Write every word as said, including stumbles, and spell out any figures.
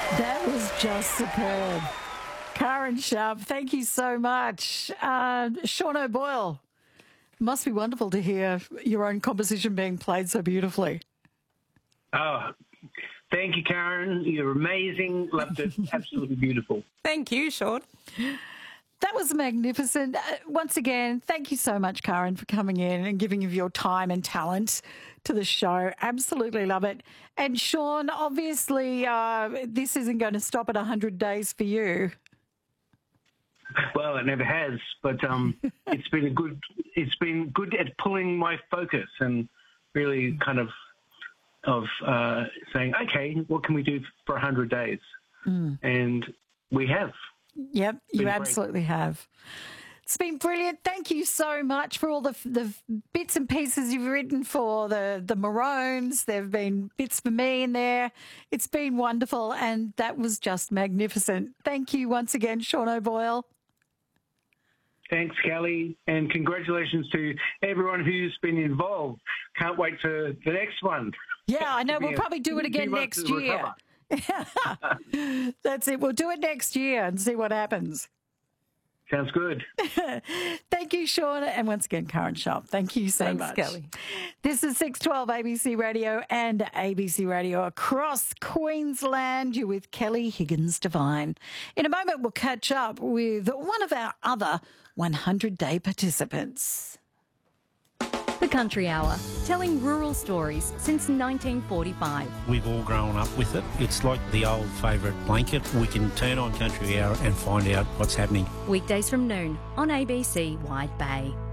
That was just superb. Karen Sharp, thank you so much. Uh, Sean O'Boyle, must be wonderful to hear your own composition being played so beautifully. Oh, thank you, Karen. You're amazing. Loved it. Absolutely beautiful. Thank you, Sean. That was magnificent. Uh, once again, thank you so much, Karen, for coming in and giving of your time and talent to the show. Absolutely love it. And Sean, obviously, uh, this isn't going to stop at one hundred days for you. Well, it never has, but um, it's been a good. It's been good at pulling my focus and really kind of of uh, saying, okay, what can we do for one hundred days? Mm. And we have. Yep, you absolutely have. It's been brilliant. Thank you so much for all the the bits and pieces you've written for the, the Maroons. There have been bits for me in there. It's been wonderful, and that was just magnificent. Thank you once again, Sean O'Boyle. Thanks, Kelly, and congratulations to everyone who's been involved. Can't wait for the next one. Yeah, I know. We'll probably do it again next year. That's it. We'll do it next year and see what happens. Sounds good. Thank you, Sean. And once again, Karen Sharp, thank you so Thanks, much. Kelly. This is six twelve A B C Radio and A B C Radio across Queensland. You're with Kelly Higgins Devine. In a moment, we'll catch up with one of our other one hundred day participants. The Country Hour, telling rural stories since nineteen forty-five. We've all grown up with it. It's like the old favourite blanket. We can turn on Country Hour and find out what's happening. Weekdays from noon on A B C Wide Bay.